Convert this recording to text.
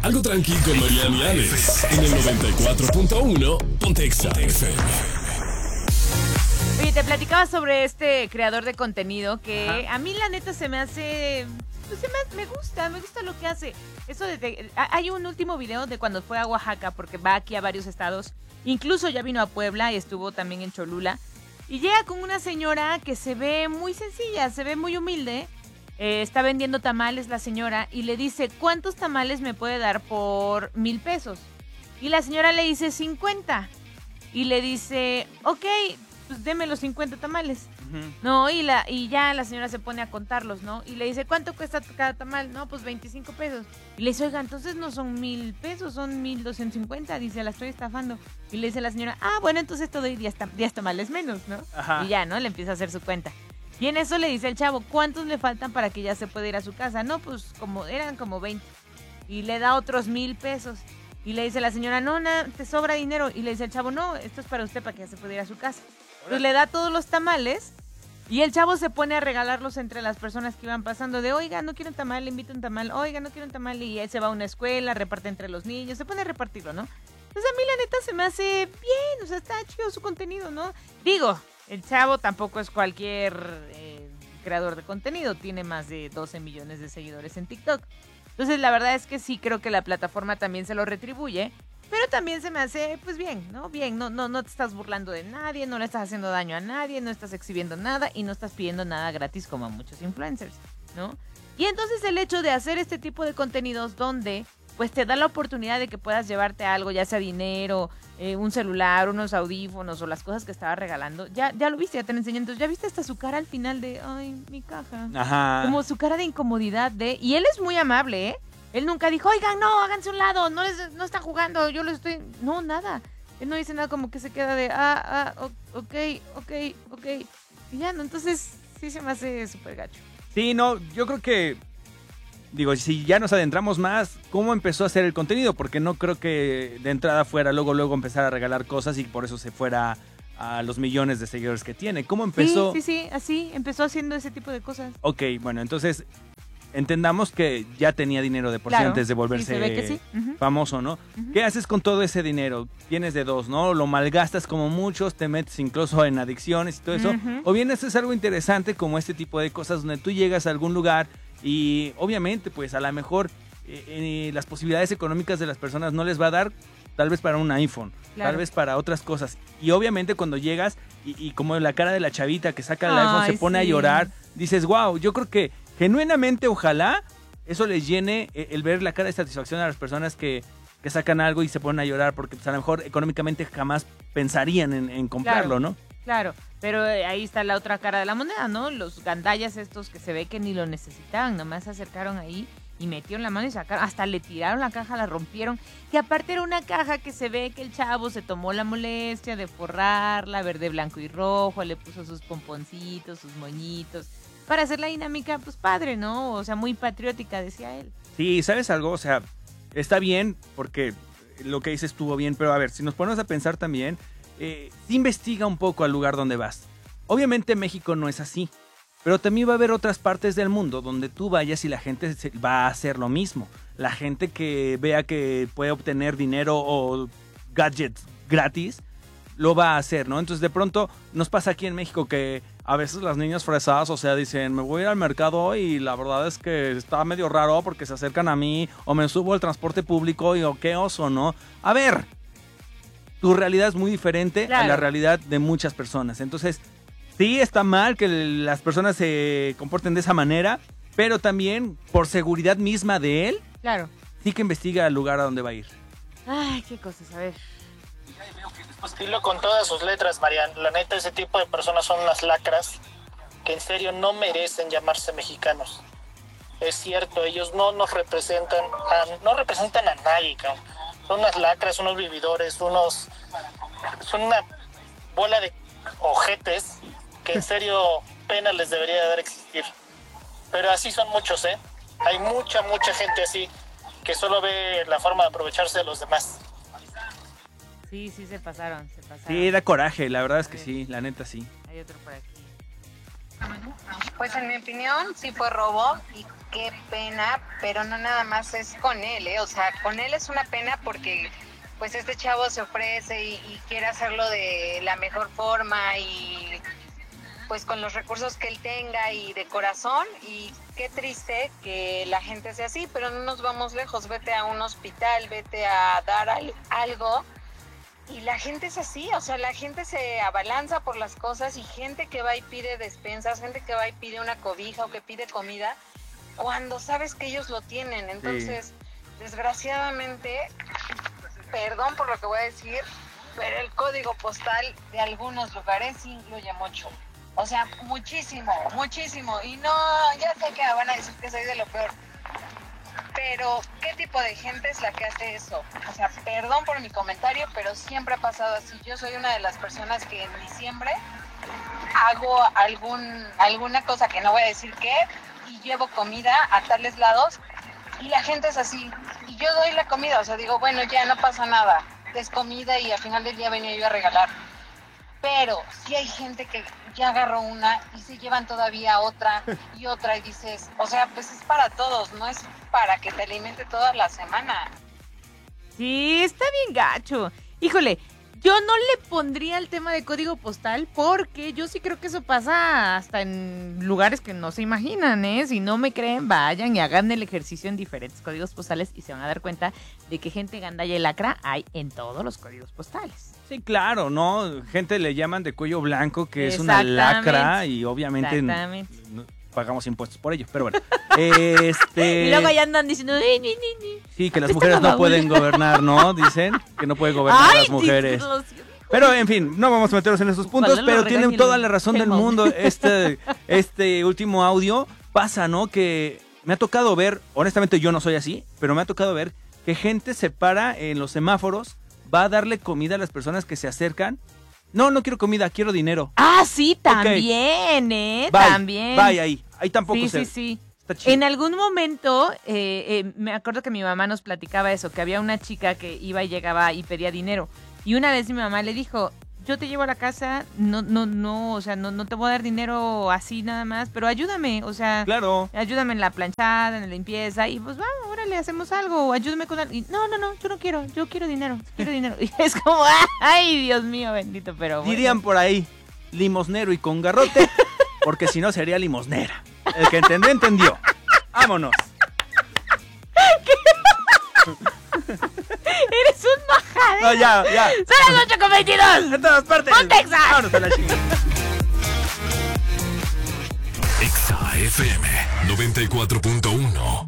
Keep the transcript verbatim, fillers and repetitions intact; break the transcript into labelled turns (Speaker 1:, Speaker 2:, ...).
Speaker 1: Algo tranqui con Mariana y Alex en el noventa y cuatro punto uno Ponte Exa F M.
Speaker 2: Oye, te platicaba sobre este creador de contenido que
Speaker 3: Ajá.
Speaker 2: a mí la neta se me hace... Pues se me, me gusta, me gusta lo que hace. Eso de, de- hay un último video de cuando fue a Oaxaca, porque va aquí a varios estados. Incluso ya vino a Puebla y estuvo también en Cholula. Y llega con una señora que se ve muy sencilla, se ve muy humilde. Eh, está vendiendo tamales la señora y le dice, ¿cuántos tamales me puede dar por mil pesos? Y la señora le dice cincuenta. Y le dice, ok, pues deme los cincuenta tamales.
Speaker 3: Ujú.
Speaker 2: No, y la y ya la señora se pone a contarlos, ¿no? Y le dice, ¿cuánto cuesta cada tamal? No, pues veinticinco pesos. Y le dice, oiga, entonces no son mil pesos, son mil doscientos cincuenta. Dice, la estoy estafando. Y le dice la señora, ah, bueno, entonces te doy diez, tam- diez tamales menos, ¿no?
Speaker 3: Ajá.
Speaker 2: Y ya, ¿no? Le empieza a hacer su cuenta. Y en eso le dice el chavo, ¿cuántos le faltan para que ya se pueda ir a su casa? No, pues como eran como veinte. Y le da otros mil pesos. Y le dice la señora, no, na, te sobra dinero. Y le dice el chavo, no, esto es para usted, para que ya se pueda ir a su casa. Entonces le da todos los tamales y el chavo se pone a regalarlos entre las personas que iban pasando de, oiga, no quiero un tamal, le invito un tamal, oiga, no quiero un tamal, y él se va a una escuela, reparte entre los niños, se pone a repartirlo, ¿no? Entonces a mí la neta se me hace bien, o sea, está chido su contenido, ¿no? Digo, el chavo tampoco es cualquier eh, creador de contenido, tiene más de doce millones de seguidores en TikTok. Entonces la verdad es que sí creo que la plataforma también se lo retribuye. Pero también se me hace, pues bien, ¿no? Bien, no, no, no te estás burlando de nadie, no le estás haciendo daño a nadie, no estás exhibiendo nada y no estás pidiendo nada gratis como a muchos influencers, ¿no? Y entonces el hecho de hacer este tipo de contenidos donde, pues te da la oportunidad de que puedas llevarte algo, ya sea dinero, eh, un celular, unos audífonos o las cosas que estaba regalando, ya, ya lo viste, ya te lo enseñé, entonces ya viste hasta su cara al final de, ay, mi caja.
Speaker 3: Ajá.
Speaker 2: Como su cara de incomodidad de, y él es muy amable, ¿eh? Él nunca dijo, oigan, no, háganse un lado, no les, no están jugando, yo les estoy... No, nada. Él no dice nada, como que se queda de, ah, ah, o- ok, ok, ok. Y ya, ¿no? Entonces, sí se me hace súper gacho.
Speaker 3: Sí, no, yo creo que, digo, si ya nos adentramos más, ¿cómo empezó a hacer el contenido? Porque no creo que de entrada fuera luego, luego empezar a regalar cosas y por eso se fuera a los millones de seguidores que tiene. ¿Cómo empezó?
Speaker 2: Sí, sí, sí, así, empezó haciendo ese tipo de cosas.
Speaker 3: Ok, bueno, entonces entendamos que ya tenía dinero de por sí
Speaker 2: Claro,
Speaker 3: antes de
Speaker 2: sí,
Speaker 3: volverse
Speaker 2: se ve que sí. Ujú.
Speaker 3: famoso, ¿no?
Speaker 2: Ujú.
Speaker 3: ¿Qué haces con todo ese dinero? Tienes de dos, ¿no? Lo malgastas como muchos, te metes incluso en adicciones y todo eso.
Speaker 2: Ujú.
Speaker 3: O bien haces algo interesante como este tipo de cosas donde tú llegas a algún lugar y obviamente pues a lo mejor eh, eh, las posibilidades económicas de las personas no les va a dar tal vez para un iPhone,
Speaker 2: Claro.
Speaker 3: tal vez para otras cosas. Y obviamente cuando llegas y, y como la cara de la chavita que saca el iPhone
Speaker 2: Ay,
Speaker 3: se pone a
Speaker 2: sí.
Speaker 3: llorar, dices, wow, yo creo que genuinamente ojalá eso les llene eh, el ver la cara de satisfacción a las personas que, que sacan algo y se ponen a llorar porque pues, a lo mejor económicamente jamás pensarían en, en comprarlo,
Speaker 2: Claro.
Speaker 3: ¿no?
Speaker 2: Claro, pero eh, ahí está la otra cara de la moneda, ¿no? Los gandallas estos que se ve que ni lo necesitaban, nomás se acercaron ahí y metieron la mano y sacaron, hasta le tiraron la caja, la rompieron, que aparte era una caja que se ve que el chavo se tomó la molestia de forrarla, verde, blanco y rojo, le puso sus pomponcitos, sus moñitos, para hacer la dinámica, pues padre, ¿no? O sea, muy patriótica, decía él.
Speaker 3: Sí, ¿sabes algo? O sea, está bien porque lo que dices estuvo bien, pero a ver, si nos ponemos a pensar también, eh, investiga un poco al lugar donde vas. Obviamente México no es así, pero también va a haber otras partes del mundo donde tú vayas y la gente se- va a hacer lo mismo. La gente que vea que puede obtener dinero o gadgets gratis, lo va a hacer, ¿no? Entonces de pronto nos pasa aquí en México que a veces las niñas fresadas, o sea, dicen, me voy a ir al mercado hoy y la verdad es que está medio raro porque se acercan a mí o me subo al transporte público y o qué oso, ¿no? A ver, tu realidad es muy diferente
Speaker 2: Claro.
Speaker 3: a la realidad de muchas personas. Entonces, sí está mal que las personas se comporten de esa manera, pero también por seguridad misma de él,
Speaker 2: Claro.
Speaker 3: sí que investiga el lugar a donde va a ir.
Speaker 2: Ay, qué cosas, a ver.
Speaker 4: Dilo con todas sus letras, Marian. La neta, ese tipo de personas son unas lacras que en serio no merecen llamarse mexicanos. Es cierto, ellos no nos representan, a, no representan a nadie, cabrón. Son unas lacras, unos vividores, unos... Son una bola de ojetes que en serio pena les debería de dar existir. Pero así son muchos, ¿eh? Hay mucha, mucha gente así que solo ve la forma de aprovecharse de los demás.
Speaker 2: Sí, sí, se pasaron, se pasaron.
Speaker 3: Sí, da coraje, la verdad es que sí, la neta sí.
Speaker 2: Hay otro por aquí.
Speaker 5: Pues en mi opinión sí fue robo y qué pena, pero no nada más es con él, ¿eh? O sea, con él es una pena porque pues este chavo se ofrece y, y quiere hacerlo de la mejor forma y pues con los recursos que él tenga y de corazón, y qué triste que la gente sea así, pero no nos vamos lejos, vete a un hospital, vete a dar al, algo y la gente es así, o sea, la gente se abalanza por las cosas y gente que va y pide despensas, gente que va y pide una cobija o que pide comida, cuando sabes que ellos lo tienen. Entonces, sí. Desgraciadamente, perdón por lo que voy a decir, pero el código postal de algunos lugares sí incluye mucho. O sea, muchísimo, muchísimo. Y no, ya sé que me van a decir que soy de lo peor. Pero, ¿qué tipo de gente es la que hace eso? O sea, perdón por mi comentario, pero siempre ha pasado así. Yo soy una de las personas que en diciembre hago algún alguna cosa que no voy a decir qué, y llevo comida a tales lados, y la gente es así. Y yo doy la comida, o sea, digo, bueno, ya no pasa nada. Es comida y al final del día venía yo a regalar. Pero sí hay gente que ya agarró una y se llevan todavía otra y otra y dices, o sea, pues es para todos, no es para que te alimente toda la semana.
Speaker 2: Sí, está bien gacho. Híjole, yo no le pondría el tema de código postal porque yo sí creo que eso pasa hasta en lugares que no se imaginan, ¿eh? Si no me creen, vayan y hagan el ejercicio en diferentes códigos postales y se van a dar cuenta de que gente gandalla y lacra hay en todos los códigos postales.
Speaker 3: Sí, claro, ¿no? Gente le llaman de cuello blanco, que es una lacra y obviamente n- n- pagamos impuestos por ello, pero bueno. este...
Speaker 2: Y luego ya andan diciendo... Ni, ni, ni.
Speaker 3: Sí, que las mujeres no pueden gobernar, ¿no? Dicen que no pueden gobernar
Speaker 2: Ay,
Speaker 3: las mujeres.
Speaker 2: Dios.
Speaker 3: Pero, en fin, no vamos a meternos en esos puntos, pero tienen toda la razón del mundo. Este, este último audio pasa, ¿no? Que me ha tocado ver, honestamente yo no soy así, pero me ha tocado ver que gente se para en los semáforos, va a darle comida a las personas que se acercan. No, no quiero comida, quiero dinero.
Speaker 2: Ah, sí, también, okay. ¿eh?
Speaker 3: Bye,
Speaker 2: también.
Speaker 3: Bye, ahí. Ahí tampoco
Speaker 2: sí,
Speaker 3: se...
Speaker 2: Sí, sí,
Speaker 3: está chido.
Speaker 2: En algún momento, eh, eh, me acuerdo que mi mamá nos platicaba eso, que había una chica que iba y llegaba y pedía dinero. Y una vez mi mamá le dijo, yo te llevo a la casa, no, no, no, o sea, no, no te voy a dar dinero así nada más, pero ayúdame, o sea,
Speaker 3: claro.
Speaker 2: Ayúdame en la planchada, en la limpieza, y pues vamos, órale, hacemos algo, o ayúdame con algo. Y, no, no, no, yo no quiero, yo quiero dinero, quiero dinero. Y es como, ay, Dios mío, bendito, pero bueno.
Speaker 3: Dirían por ahí, limosnero y con garrote, porque si no sería limosnera. El que entendió, entendió. Vámonos.
Speaker 2: Eres un majadero.
Speaker 3: No, ya, ya.
Speaker 2: Son las ocho con veintidós.
Speaker 3: En todas partes.
Speaker 2: ¡Ponte Exa!
Speaker 3: Vámonos a la chingada.
Speaker 1: Exa F M noventa y cuatro punto uno.